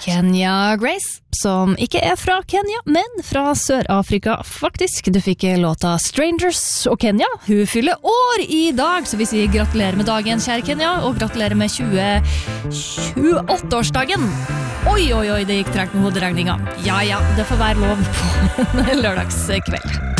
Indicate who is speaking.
Speaker 1: Kenya Grace, som ikke fra Kenya, men fra Sør-Afrika, faktisk. Du fikk låta Strangers, og Kenya, hun fyller år I dag, så vi sier gratulerer med dagen, kjære Kenya, og gratulerer med 28-årsdagen. Oi, det gikk trekt med hoderegninga. Ja, det får være lov på en lørdagskveld.